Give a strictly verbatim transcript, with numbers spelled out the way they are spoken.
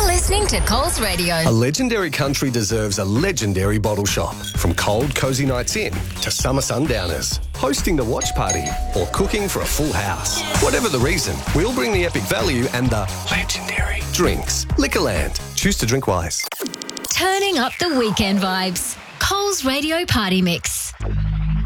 You're listening to Coles Radio. A legendary country deserves a legendary bottle shop. From cold, cosy nights in to summer sundowners, hosting the watch party or cooking for a full house. Whatever the reason, we'll bring the epic value and the legendary drinks. Liquorland. Choose to drink wise. Turning up the weekend vibes. Coles Radio Party Mix.